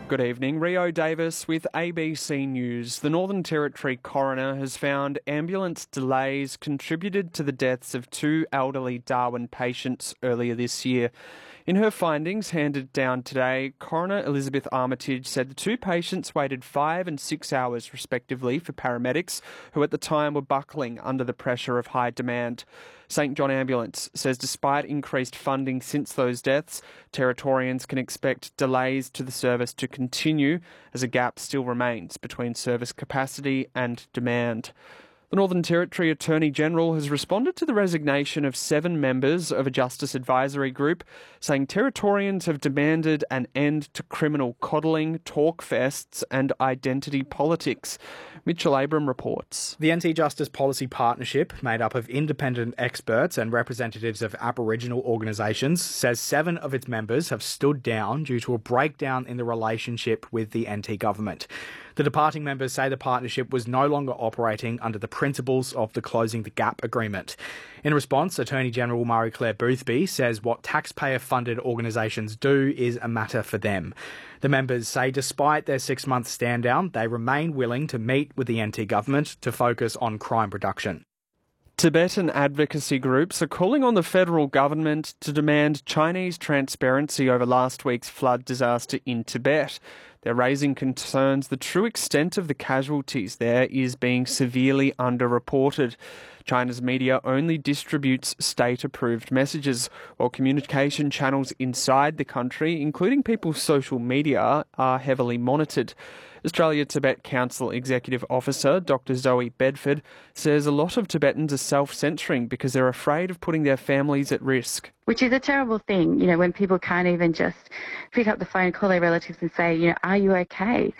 Good evening. Rio Davis with ABC News. The Northern Territory coroner has found ambulance delays contributed to the deaths of two elderly Darwin patients earlier this year. In her findings handed down today, Coroner Elizabeth Armitage said the two patients waited 5 and 6 hours respectively for paramedics who at the time were buckling under the pressure of high demand. St John Ambulance says despite increased funding since those deaths, Territorians can expect delays to the service to continue as a gap still remains between service capacity and demand. The Northern Territory Attorney-General has responded to the resignation of 7 members of a Justice Advisory Group, saying Territorians have demanded an end to criminal coddling, talk fests and identity politics. Mitchell Abram reports. The Anti-Justice Policy Partnership, made up of independent experts and representatives of Aboriginal organisations, says 7 of its members have stood down due to a breakdown in the relationship with the NT government. The departing members say the partnership was no longer operating under the principles of the Closing the Gap agreement. In response, Attorney-General Marie-Claire Boothby says what taxpayer-funded organisations do is a matter for them. The members say despite their 6-month stand-down, they remain willing to meet with the NT government to focus on crime reduction. Tibetan advocacy groups are calling on the federal government to demand Chinese transparency over last week's flood disaster in Tibet. They're raising concerns the true extent of the casualties there is being severely underreported. China's media only distributes state-approved messages, while communication channels inside the country, including people's social media, are heavily monitored. Australia Tibet Council Executive Officer Dr Zoe Bedford says a lot of Tibetans are self-censoring because they're afraid of putting their families at risk. Which is a terrible thing, when people can't even just pick up the phone, call their relatives and say, are you okay?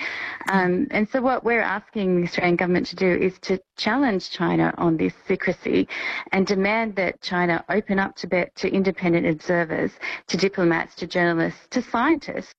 And so what we're asking the Australian government to do is to challenge China on this secrecy and demand that China open up Tibet to independent observers, to diplomats, to journalists, to scientists.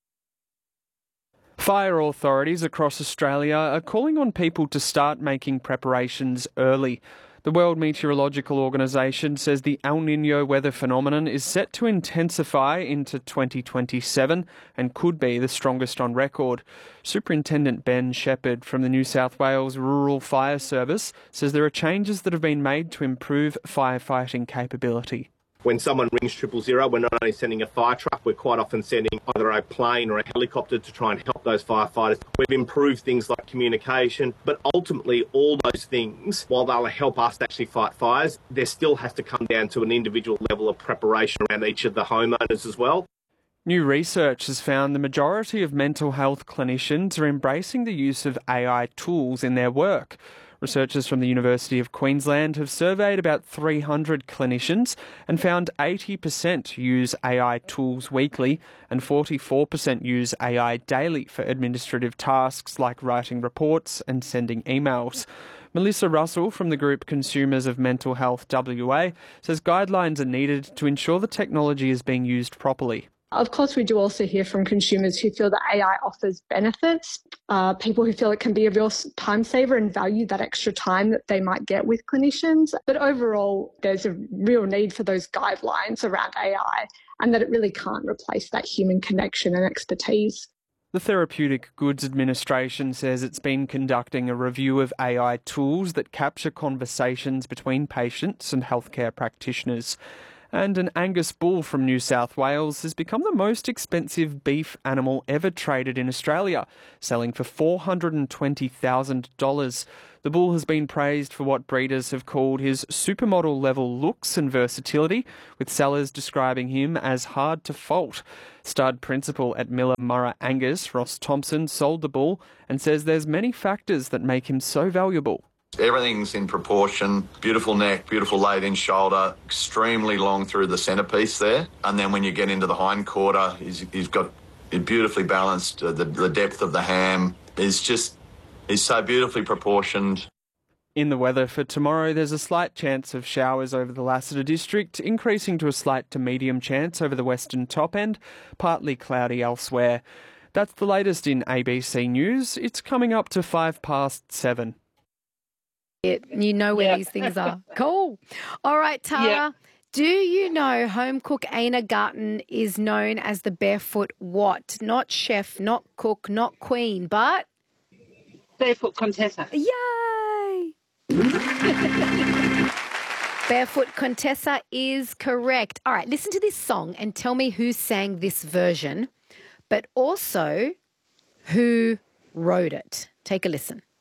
Fire authorities across Australia are calling on people to start making preparations early. The World Meteorological Organisation says the El Niño weather phenomenon is set to intensify into 2027 and could be the strongest on record. Superintendent Ben Shepherd from the New South Wales Rural Fire Service says there are changes that have been made to improve firefighting capability. When someone rings 000, we're not only sending a fire truck, we're quite often sending either a plane or a helicopter to try and help those firefighters. We've improved things like communication, but ultimately all those things, while they'll help us actually fight fires, there still has to come down to an individual level of preparation around each of the homeowners as well. New research has found the majority of mental health clinicians are embracing the use of AI tools in their work. Researchers from the University of Queensland have surveyed about 300 clinicians and found 80% use AI tools weekly and 44% use AI daily for administrative tasks like writing reports and sending emails. Melissa Russell from the group Consumers of Mental Health WA says guidelines are needed to ensure the technology is being used properly. Of course, we do also hear from consumers who feel that AI offers benefits, people who feel it can be a real time saver and value that extra time that they might get with clinicians. But overall, there's a real need for those guidelines around AI and that it really can't replace that human connection and expertise. The Therapeutic Goods Administration says it's been conducting a review of AI tools that capture conversations between patients and healthcare practitioners. And an Angus bull from New South Wales has become the most expensive beef animal ever traded in Australia, selling for $420,000. The bull has been praised for what breeders have called his supermodel-level looks and versatility, with sellers describing him as hard to fault. Stud principal at Miller Murrah Angus, Ross Thompson, sold the bull and says there's many factors that make him so valuable. Everything's in proportion, beautiful neck, beautiful laid-in shoulder, extremely long through the centrepiece there. And then when you get into the hind quarter, he's got it beautifully balanced. The depth of the ham is so beautifully proportioned. In the weather for tomorrow, there's a slight chance of showers over the Lassiter district, increasing to a slight to medium chance over the western top end, partly cloudy elsewhere. That's the latest in ABC News. It's coming up to 7:05. You know where these things are. Cool. All right, Tara. Do you know home cook Aina Garten is known as the barefoot what? Not chef, not cook, not queen, but... Barefoot Contessa. Yay! Barefoot Contessa is correct. All right, listen to this song and tell me who sang this version, but also who wrote it. Take a listen.